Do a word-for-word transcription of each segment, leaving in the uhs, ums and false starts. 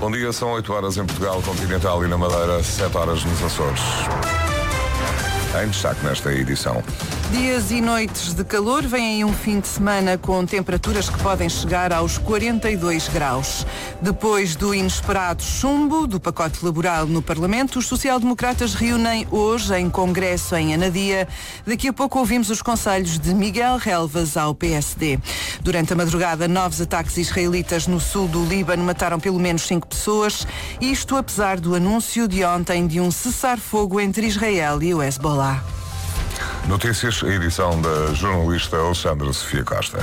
Bom dia, são oito horas em Portugal Continental e na Madeira, sete horas nos Açores. Em destaque nesta edição. Dias e noites de calor, vem aí um fim de semana com temperaturas que podem chegar aos quarenta e dois graus. Depois do inesperado chumbo do pacote laboral no Parlamento, os social-democratas reúnem hoje em congresso em Anadia. Daqui a pouco ouvimos os conselhos de Miguel Relvas ao P S D. Durante a madrugada, novos ataques israelitas no sul do Líbano mataram pelo menos cinco pessoas. Isto apesar do anúncio de ontem de um cessar-fogo entre Israel e o Hezbollah. Notícias, a edição da jornalista Alexandra Sofia Costa.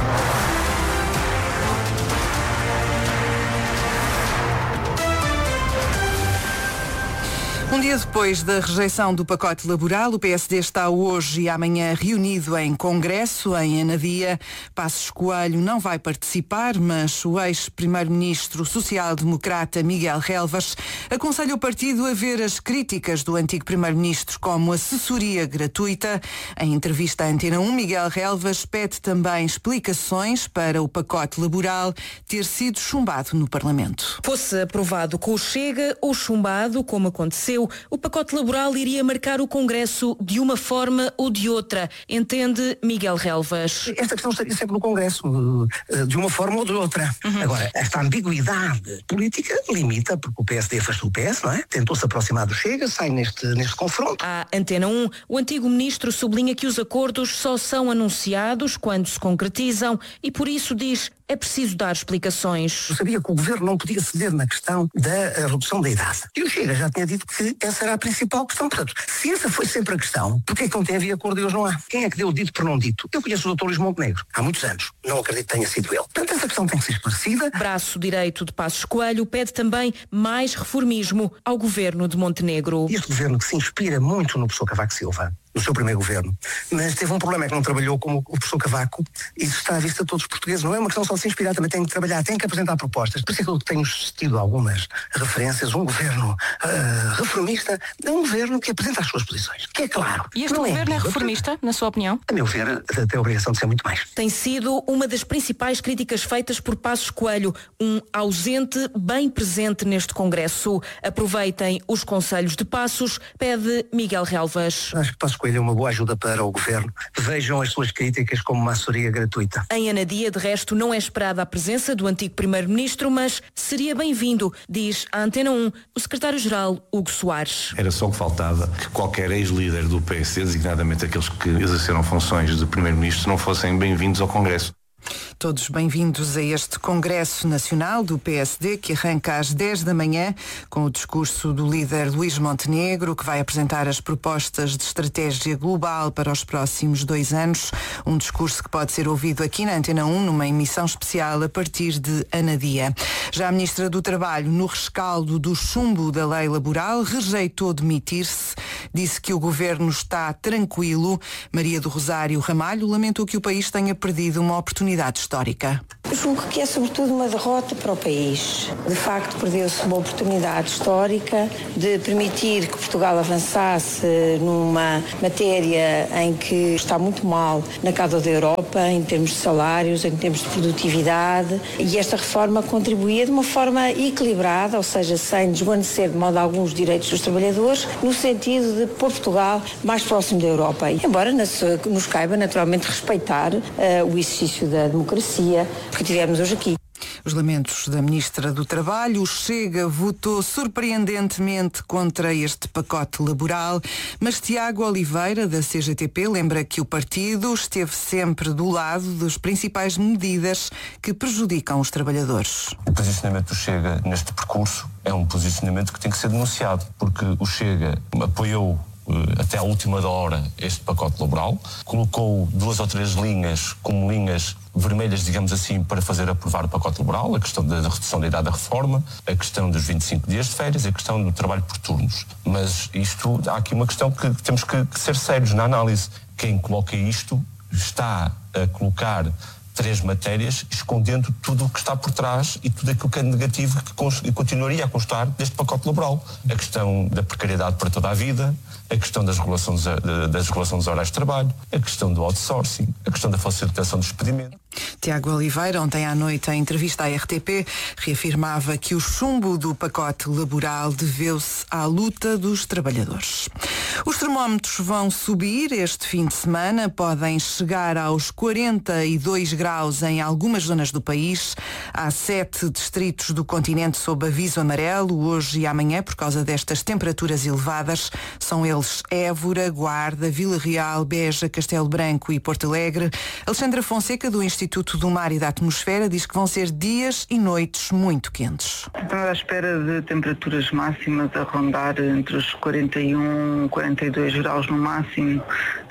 Um dia depois da rejeição do pacote laboral, o P S D está hoje e amanhã reunido em congresso em Anadia. Passos Coelho não vai participar, mas o ex-primeiro-ministro social-democrata Miguel Relvas aconselha o partido a ver as críticas do antigo primeiro-ministro como assessoria gratuita. Em entrevista à Antena um, Miguel Relvas pede também explicações para o pacote laboral ter sido chumbado no Parlamento. Fosse aprovado com o Chega ou chumbado, como aconteceu, o pacote laboral iria marcar o Congresso de uma forma ou de outra, entende Miguel Relvas. Esta questão estaria sempre no Congresso, de uma forma ou de outra. Uhum. Agora, esta ambiguidade política limita, porque o P S D afastou o P S, não é? Tentou-se aproximar do Chega, sai neste, neste confronto. À Antena um, o antigo ministro sublinha que os acordos só são anunciados quando se concretizam e por isso diz é preciso dar explicações. Eu sabia que o Governo não podia ceder na questão da redução da idade. E o Chega já tinha dito que essa era a principal questão. Portanto, se essa foi sempre a questão, porquê é que ontem havia acordo e hoje não há? Quem é que deu o dito por não dito? Eu conheço o doutor Luís Montenegro há muitos anos. Não acredito que tenha sido ele. Portanto, essa questão tem que ser esclarecida. Braço direito de Passos Coelho pede também mais reformismo ao Governo de Montenegro. Este Governo que se inspira muito no professor Cavaco Silva, no seu primeiro governo, mas teve um problema, é que não trabalhou como o professor Cavaco, e isso está à vista de todos os portugueses. Não é uma questão só de se inspirar, também tem que trabalhar, tem que apresentar propostas. Por isso é que eu tenho assistido a algumas referências. Um governo uh, reformista é um governo que apresenta as suas posições, que é claro. E este governo é, é reformista, na sua opinião? A meu ver, tem a obrigação de ser muito mais. Tem sido uma das principais críticas feitas por Passos Coelho, um ausente bem presente neste Congresso. Aproveitem os conselhos de Passos, pede Miguel Relvas. Acho que Passos Coelho é uma boa ajuda para o Governo. Vejam as suas críticas como uma assessoria gratuita. Em Anadia, de resto, não é esperada a presença do antigo primeiro-ministro, mas seria bem-vindo, diz à Antena um o secretário-geral Hugo Soares. Era só que faltava que qualquer ex-líder do P S D, designadamente aqueles que exerceram funções de primeiro-ministro, não fossem bem-vindos ao Congresso. Todos bem-vindos a este Congresso Nacional do P S D, que arranca às dez da manhã, com o discurso do líder Luís Montenegro, que vai apresentar as propostas de estratégia global para os próximos dois anos. Um discurso que pode ser ouvido aqui na Antena um, numa emissão especial a partir de Anadia. Já a Ministra do Trabalho, no rescaldo do chumbo da lei laboral, rejeitou demitir-se. Disse que o Governo está tranquilo. Maria do Rosário Ramalho lamentou que o país tenha perdido uma oportunidade histórica. Eu julgo que é sobretudo uma derrota para o país. De facto, perdeu-se uma oportunidade histórica de permitir que Portugal avançasse numa matéria em que está muito mal na cauda da Europa, em termos de salários, em termos de produtividade, e esta reforma contribuía de uma forma equilibrada, ou seja, sem desvanecer de modo algum os direitos dos trabalhadores, no sentido de pôr Portugal mais próximo da Europa. E, embora nos caiba naturalmente respeitar uh, o exercício da democracia que tivemos hoje aqui. Os lamentos da Ministra do Trabalho. O Chega votou surpreendentemente contra este pacote laboral, mas Tiago Oliveira, da C G T P, lembra que o partido esteve sempre do lado das principais medidas que prejudicam os trabalhadores. O posicionamento do Chega neste percurso é um posicionamento que tem que ser denunciado, porque o Chega apoiou até à última hora este pacote laboral, colocou duas ou três linhas como linhas vermelhas, digamos assim, para fazer aprovar o pacote laboral, a questão da redução da idade da reforma, a questão dos vinte e cinco dias de férias e a questão do trabalho por turnos. Mas isto, há aqui uma questão que temos que, que ser sérios na análise. Quem coloca isto está a colocar três matérias, escondendo tudo o que está por trás e tudo aquilo que é negativo que cons- continuaria a constar deste pacote laboral. A questão da precariedade para toda a vida, a questão das regulações, das regulações horárias de trabalho, a questão do outsourcing, a questão da facilitação do despedimento. Tiago Oliveira, ontem à noite, em entrevista à R T P, reafirmava que o chumbo do pacote laboral deveu-se à luta dos trabalhadores. Os termómetros vão subir este fim de semana, podem chegar aos quarenta e dois graus em algumas zonas do país. Há sete distritos do continente sob aviso amarelo, hoje e amanhã, por causa destas temperaturas elevadas. São eles Évora, Guarda, Vila Real, Beja, Castelo Branco e Porto Alegre. Alexandra Fonseca, do Instituto do Mar e da Atmosfera, diz que vão ser dias e noites muito quentes. Estamos à espera de temperaturas máximas a rondar entre os quarenta e um, quarenta e dois graus no máximo.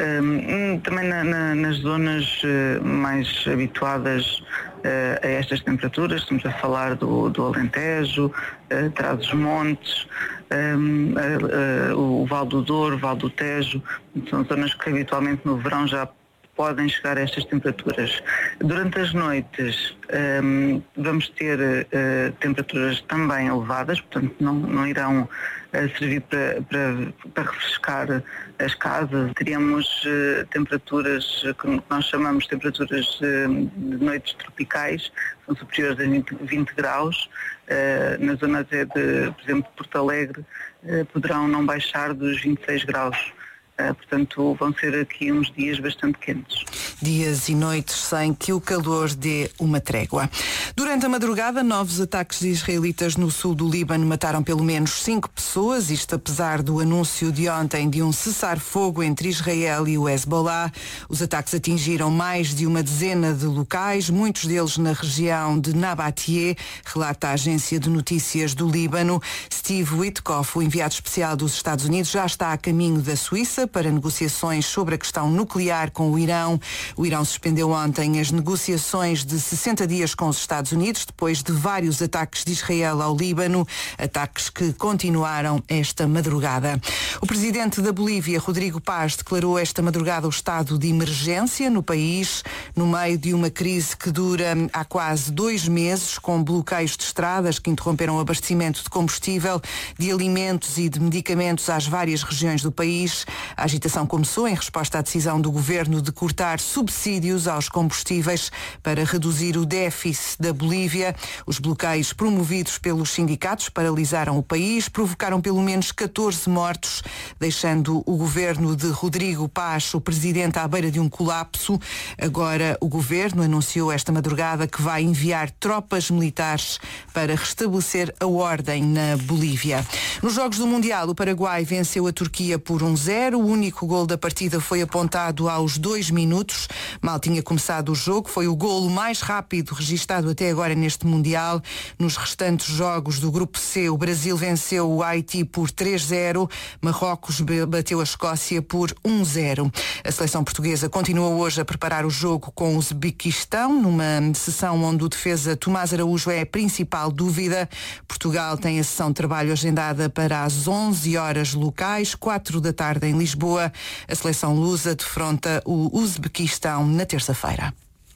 Um, também na, na, nas zonas uh, mais habituadas uh, a estas temperaturas, estamos a falar do, do Alentejo, uh, Trás-os-Montes, um, uh, uh, o Val do Douro, o Val do Tejo, são zonas que habitualmente no verão já podem chegar a estas temperaturas. Durante as noites um, vamos ter uh, temperaturas também elevadas, portanto não, não irão uh, servir para, para, para refrescar as casas. Teríamos uh, temperaturas que nós chamamos de temperaturas uh, de noites tropicais, são superiores a vinte, vinte graus. Uh, na zona de, de, por exemplo, de Porto Alegre, uh, poderão não baixar dos vinte e seis graus. Uh, portanto, vão ser aqui uns dias bastante quentes. Dias e noites sem que o calor dê uma trégua. Durante a madrugada, novos ataques israelitas no sul do Líbano mataram pelo menos cinco pessoas, isto apesar do anúncio de ontem de um cessar-fogo entre Israel e o Hezbollah. Os ataques atingiram mais de uma dezena de locais, muitos deles na região de Nabatie, relata a agência de notícias do Líbano. Steve Witkoff, o enviado especial dos Estados Unidos, já está a caminho da Suíça para negociações sobre a questão nuclear com o Irão. O Irão suspendeu ontem as negociações de sessenta dias com os Estados Unidos, depois de vários ataques de Israel ao Líbano, ataques que continuaram esta madrugada. O presidente da Bolívia, Rodrigo Paz, declarou esta madrugada o estado de emergência no país, no meio de uma crise que dura há quase dois meses, com bloqueios de estradas que interromperam o abastecimento de combustível, de alimentos e de medicamentos às várias regiões do país. A agitação começou em resposta à decisão do governo de cortar subsídios aos combustíveis para reduzir o déficit da Bolívia. Os bloqueios promovidos pelos sindicatos paralisaram o país, provocaram pelo menos catorze mortos, deixando o governo de Rodrigo Paz, o presidente, à beira de um colapso. Agora o governo anunciou esta madrugada que vai enviar tropas militares para restabelecer a ordem na Bolívia. Nos Jogos do Mundial, o Paraguai venceu a Turquia por um zero. O único gol da partida foi apontado aos dois minutos. Mal tinha começado o jogo. Foi o golo mais rápido registado até agora neste Mundial. Nos restantes jogos do Grupo C, o Brasil venceu o Haiti por três zero. Marrocos bateu a Escócia por um zero. A seleção portuguesa continua hoje a preparar o jogo com o Uzbequistão, numa sessão onde o defesa Tomás Araújo é a principal dúvida. Portugal tem a sessão de trabalho agendada para as onze horas locais, quatro da tarde em Lisboa. A seleção lusa defronta o Uzbequistão na terça-feira.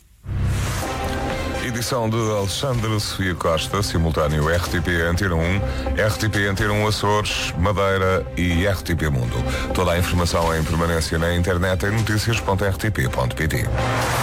Edição de Alexandre Sofia Costa, simultâneo R T P Antena um, R T P Antena um Açores, Madeira e R T P Mundo. Toda a informação em permanência na internet em notícias ponto r t p ponto p t.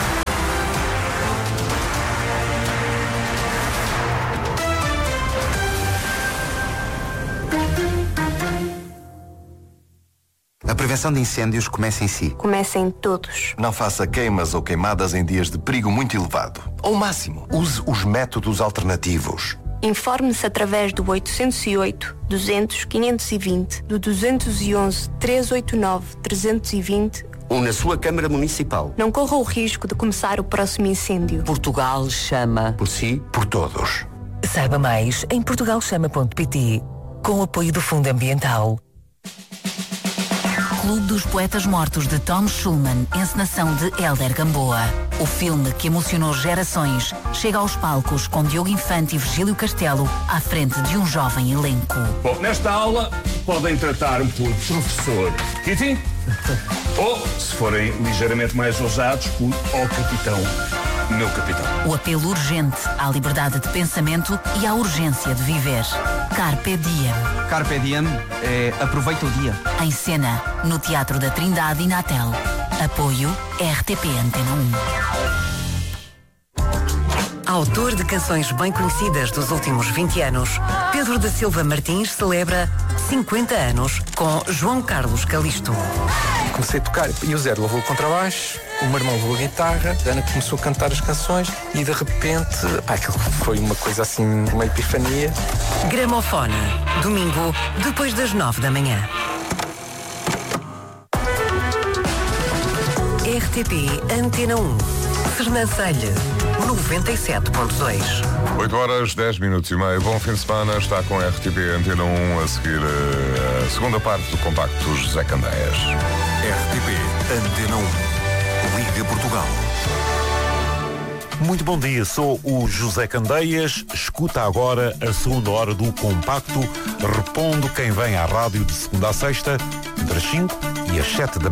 A prevenção de incêndios começa em si. Começa em todos. Não faça queimas ou queimadas em dias de perigo muito elevado. Ao máximo, use os métodos alternativos. Informe-se através do oitocentos e oito, duzentos, quinhentos e vinte, do duzentos e onze, trezentos e oitenta e nove, trezentos e vinte ou na sua Câmara Municipal. Não corra o risco de começar o próximo incêndio. Portugal chama. Por si, por todos. Saiba mais em portugal chama ponto p t, com o apoio do Fundo Ambiental. Clube dos Poetas Mortos de Tom Schulman, encenação de Hélder Gamboa. O filme que emocionou gerações chega aos palcos com Diogo Infante e Virgílio Castelo à frente de um jovem elenco. Bom, nesta aula podem tratar-me por professor Kitty ou, se forem ligeiramente mais ousados, por ó capitão, meu capitão. O apelo urgente à liberdade de pensamento e à urgência de viver. Carpe Diem. Carpe Diem é aproveita o dia. Em cena, no Teatro da Trindade e na Tel. Apoio R T P Antena um. Autor de canções bem conhecidas dos últimos vinte anos, Pedro da Silva Martins celebra cinquenta anos com João Carlos Calisto. Comecei a tocar e o Zé levou o contrabaixo, o meu irmão levou a guitarra, a Ana começou a cantar as canções e de repente, pá, aquilo foi uma coisa assim, uma epifania. Gramofone, domingo, depois das nove da manhã. R T P Antena um, Sernancelho, noventa e sete ponto dois. oito horas, dez minutos e meio. Bom fim de semana. Está com a R T P Antena um a seguir a segunda parte do compacto José Candeias. R T P Antena um. Liga Portugal. Muito bom dia, sou o José Candeias. Escuta agora a segunda hora do compacto. Repondo quem vem à rádio de segunda a sexta, entre as cinco e as sete da